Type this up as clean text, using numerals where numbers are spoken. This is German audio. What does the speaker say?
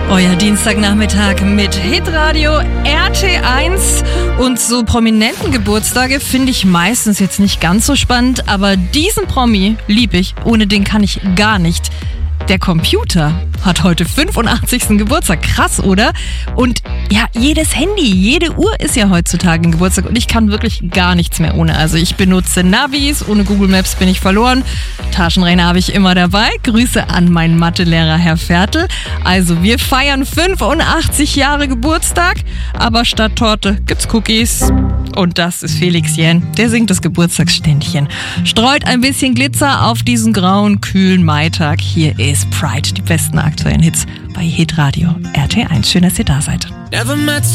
Euer Dienstagnachmittag mit Hitradio RT1 und so prominenten Geburtstage finde ich meistens jetzt nicht ganz so spannend, aber diesen Promi lieb ich, ohne den kann ich gar nicht. Der Computer hat heute 85. Geburtstag. Krass, oder? Und ja, jedes Handy, jede Uhr ist ja heutzutage ein Geburtstag und ich kann wirklich gar nichts mehr ohne. Also ich benutze Navis, ohne Google Maps bin ich verloren. Taschenrechner habe ich immer dabei. Grüße an meinen Mathelehrer Herr Viertel. Also wir feiern 85 Jahre Geburtstag, aber statt Torte gibt's Cookies. Und das ist Felix Jähn, der singt das Geburtstagsständchen. Streut ein bisschen Glitzer auf diesen grauen, kühlen Maitag. Hier ist Pride, die besten aktuellen Hits bei Hitradio RT1. Schön, dass ihr da seid. Never met